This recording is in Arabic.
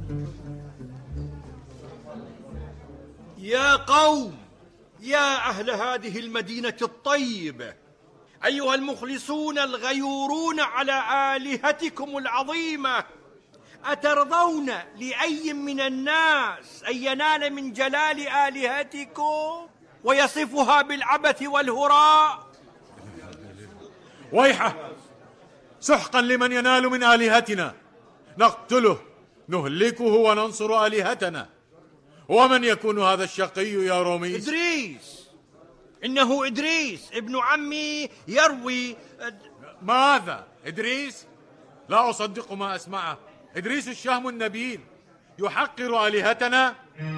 يا قوم، يا أهل هذه المدينة الطيبة، أيها المخلصون الغيورون على آلهتكم العظيمة، أترضون لأي من الناس أن ينال من جلال آلهتكم ويصفها بالعبث والهراء؟ ويحه، سحقا لمن ينال من آلهتنا، نقتله نهلكه وننصر آلهتنا. ومن يكون هذا الشقي يا روميس؟ إدريس، إنه إدريس ابن عمي يروي. ماذا؟ إدريس؟ لا أصدق ما أسمعه. إدريس الشهم النبيل يحقر آلهتنا؟